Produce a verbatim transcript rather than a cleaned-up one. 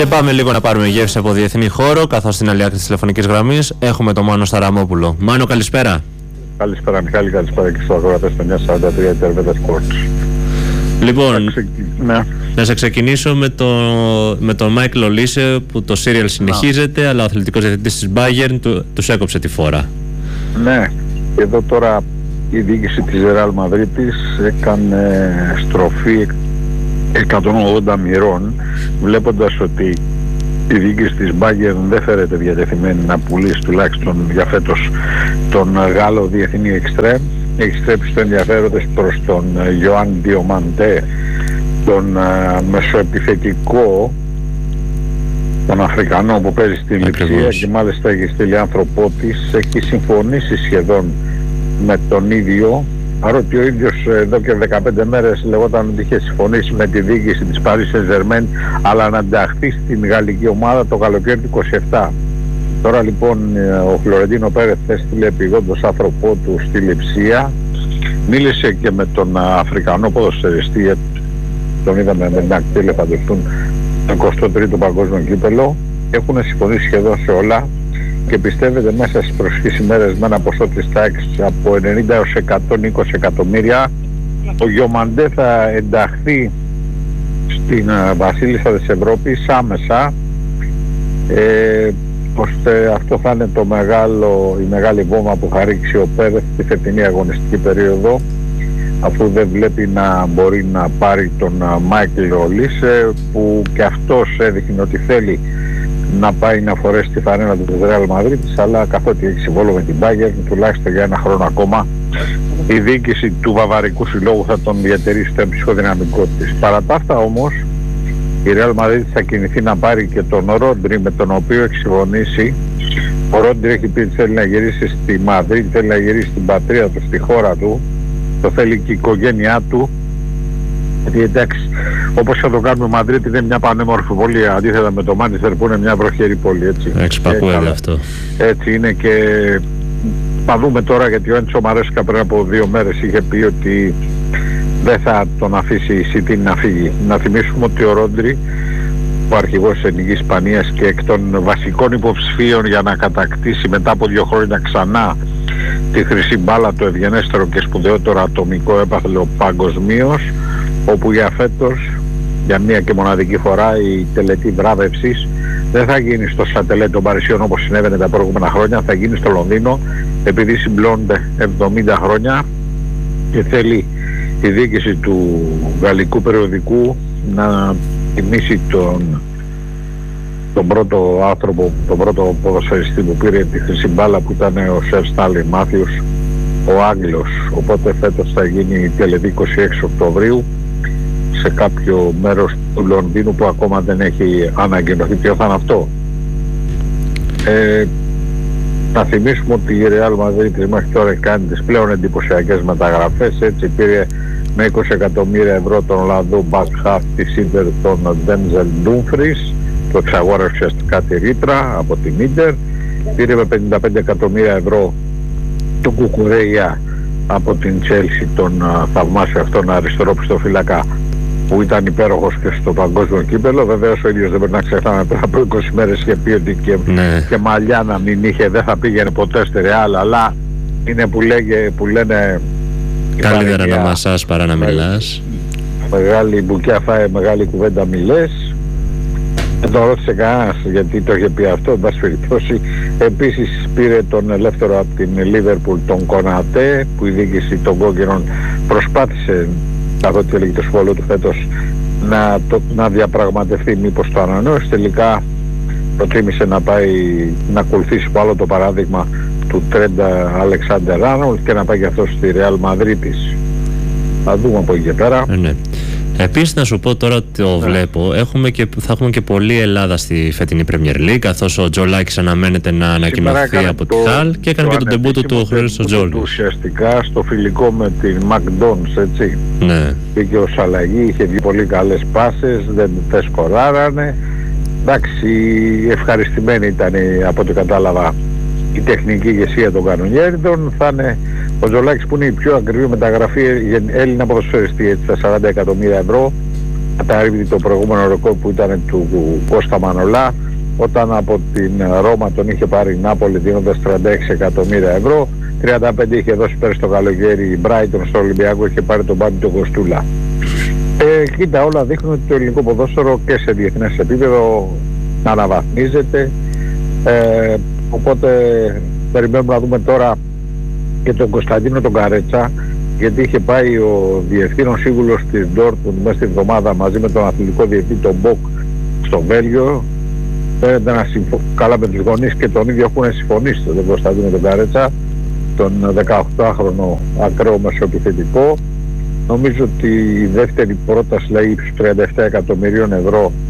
Και πάμε λίγο να πάρουμε γεύση από διεθνή χώρο, καθώς στην άλλη άκρη της τηλεφωνικής γραμμής έχουμε τον Μάνο Σταραμόπουλο. Μάνο, καλησπέρα. Καλησπέρα Μιχάλη, καλησπέρα και στους αγορατές του εννιά σαράντα τρία Τερβέτα Sports. Λοιπόν, ξεκι... ναι. να σε ξεκινήσω με, το, με τον Μάικλ Ολίσε, που το σύριαλ συνεχίζεται, αλλά ο αθλητικός διευθυντής της Bayern του, τους έκοψε τη φόρα. Ναι, και εδώ τώρα η διοίκηση της Real Μαδρίτης έκανε στροφή εκατόν ογδόντα μοιρών, βλέποντας ότι η διοίκηση της Bayern δεν φέρεται διατεθειμένη να πουλήσει τουλάχιστον για φέτος τον Γάλλο διεθνή εξτρέμ. Έχει στρέψει το ενδιαφέρον προς τον Ιωάνν Διομαντέ, τον uh, μεσοεπιθετικό, τον Αφρικανό που παίζει στη Λιψία και μάλιστα έχει στείλει άνθρωπό της. Έχει συμφωνήσει σχεδόν με τον ίδιο, παρότι ο ίδιος εδώ και δεκαπέντε μέρες λεγόταν ότι είχε συμφωνήσει με τη διοίκηση της Paris Saint-Germain, αλλά να ενταχθεί στην γαλλική ομάδα το καλοκαίρι του είκοσι επτά. Τώρα λοιπόν ο Φλωρεντίνο Πέρεθ έστειλε επειγόντως άνθρωπό του στη Λιψία, μίλησε και με τον Αφρικανό ποδοσφαιριστή, τον είδαμε με την ακτή, φανταστούν το εικοστό τρίτο παγκόσμιο κύπελο. Έχουν συμφωνήσει σχεδόν σε όλα και πιστεύετε μέσα στις προσεχείς ημέρες με ένα ποσό της τάξης από ενενήντα έως εκατόν είκοσι εκατομμύρια ο Γιομαντέ θα ενταχθεί στην Βασίλισσα της Ευρώπης άμεσα, ε, ώστε αυτό θα είναι το μεγάλο, η μεγάλη βόμβα που θα ρίξει ο Πέρεθ στη φετινή αγωνιστική περίοδο, αφού δεν βλέπει να μπορεί να πάρει τον Μάικλ Ολίσε, που και αυτός έδειχνε ότι θέλει να πάει να φορέσει τη φανέλα του Real Μαδρίτης, αλλά καθότι έχει συμβόλαιο με την Bayern, τουλάχιστον για ένα χρόνο ακόμα η διοίκηση του Βαβαρικού Συλλόγου θα τον διατηρήσει στο ψυχοδυναμικό της. Παρά τα αυτά όμως η Real Madrid θα κινηθεί να πάρει και τον Ρόντρι, με τον οποίο έχει συμφωνήσει. Ο Ρόντρι έχει πει ότι θέλει να γυρίσει στη Μαδρίτη, θέλει να γυρίσει στην πατρίδα του, στη χώρα του, το θέλει και η οικογένειά του. Γιατί εντάξει, όπως θα το κάνουμε, Μαδρίτη είναι μια πανέμορφη πόλη, αντίθετα με το Μάντσεστερ που είναι μια βροχερή πόλη, έτσι. Εξυπακούεται αυτό. Έτσι είναι. Και θα δούμε τώρα, γιατί ο Έντσο Μαρέσκα πριν από δύο μέρες είχε πει ότι δεν θα τον αφήσει η City να φύγει. Να θυμίσουμε ότι ο Ρόντρι, ο αρχηγός της Εθνικής Ισπανίας και εκ των βασικών υποψηφίων για να κατακτήσει μετά από δύο χρόνια ξανά τη χρυσή μπάλα, το ευγενέστερο και σπουδαιότερο ατομικό έπαθλο παγκοσμίως, όπου για φέτος, για μία και μοναδική φορά, η τελετή βράβευσης δεν θα γίνει στο Σατελέ των Παρισιών όπως συνέβαινε τα προηγούμενα χρόνια, θα γίνει στο Λονδίνο, επειδή συμπλώνονται εβδομήντα χρόνια και θέλει η διοίκηση του γαλλικού περιοδικού να τιμήσει τον, τον πρώτο άνθρωπο, τον πρώτο ποδοσφαιριστή που πήρε τη χρυσή μπάλα, που ήταν ο Σερ Στάνλι Μάθιος, ο Άγγλος. Οπότε φέτος θα γίνει η τελετή είκοσι έξι Οκτωβρίου σε κάποιο μέρος του Λονδίνου που ακόμα δεν έχει ανακοινωθεί ποιο θα είναι αυτό. Ε, να θυμίσουμε ότι η Real Madrid μέχρι τώρα κάνει τις πλέον εντυπωσιακές μεταγραφές. Έτσι πήρε με είκοσι εκατομμύρια ευρώ τον Ολλανδό back half της Ίντερ, τον Denzel Dumfries, το εξαγόρασε ουσιαστικά τη ρήτρα από την Ίντερ. Πήρε με πενήντα πέντε εκατομμύρια ευρώ τον Κουκουρέια από την Chelsea, τον uh, θαυμάσιο αυτόν αριστερό πιστοφύλακα που ήταν υπέροχος και στο παγκόσμιο κύπελο. Βεβαίως ο ίδιος δεν πρέπει να ξεχνάμε, πριν από είκοσι μέρες είχε πει ότι και, ναι. και μαλλιά να μην είχε δεν θα πήγαινε ποτέ στη Real, αλλά είναι που, λέγε, που λένε καλύτερα να μασάς παρά να μιλάς. Μεγάλη μπουκιά φάει, μεγάλη κουβέντα μιλές. Δεν το ρώτησε κανένας γιατί το είχε πει αυτό, εν πάση περιπτώσει. Επίσης πήρε τον ελεύθερο από την Liverpool, τον Κονατέ, που η διοίκηση των κόκκινων προσπάθησε, καθότι έλεγε το συμβόλαιο του φέτος, να, το, να διαπραγματευτεί μήπως το ανανεώσει. Τελικά προτίμησε να πάει να ακολουθήσει πάλι το παράδειγμα του Τρέντα Αλεξάντερ Άρνολντ και να πάει και αυτό στη Real Μαδρίτης. Θα δούμε από εκεί και πέρα. Ε, ναι. Επίσης να σου πω τώρα ότι το ναι. βλέπω, έχουμε και, θα έχουμε και πολλή Ελλάδα στη φετινή Premier League, καθώς ο Τζολάκης αναμένεται να ανακοινωθεί από τη Χαλ και έκανε το και τον τεμπούτο του Χρήστο Τζόλου. Ουσιαστικά στο φιλικό με την McDonald's, έτσι. Ναι. Πήγε ο Σαλαγή, είχε βγει πολύ καλές πάσες, δεν τε σκοράρανε. Εντάξει, ευχαριστημένοι ήταν από ό,τι κατάλαβα η τεχνική ηγεσία των κανονιέριδων. Θα είναι ο Τζολάκης, που είναι η πιο ακριβή μεταγραφή Έλληνα ποδοσφαιριστή, έτσι, στα σαράντα εκατομμύρια ευρώ, καταρρίπτει το προηγούμενο ρεκόρ που ήταν του Κώστα Μανολά, όταν από την Ρώμα τον είχε πάρει η Νάπολη δίνοντας τριάντα έξι εκατομμύρια ευρώ, τριάντα πέντε είχε δώσει πέρυσι το καλοκαίρι η Μπράιτον στο Ολυμπιακό, είχε πάρει τον Μπάντι τον Κοστούλα. Ε, κοίτα, όλα δείχνουν ότι το ελληνικό ποδόσφαιρο και σε διεθνές επίπεδο αναβαθμίζεται, ε, οπότε περιμένουμε να δούμε τώρα και τον Κωνσταντίνο τον Καρέτσα, γιατί είχε πάει ο διευθύνων σύμβουλος της Ντόρτμουντ μέσα στην εβδομάδα μαζί με τον αθλητικό διευθυντή τον Μποκ στο Βέλγιο. Φαίνεται να συμφω... καλά με τους γονείς και τον ίδιο έχουν συμφωνήσει τον Κωνσταντίνο τον Καρέτσα, τον δεκαοκτάχρονο ακραίο μεσοεπιθετικό. Νομίζω ότι η δεύτερη πρόταση λέει ύψους τριάντα επτά εκατομμυρίων ευρώ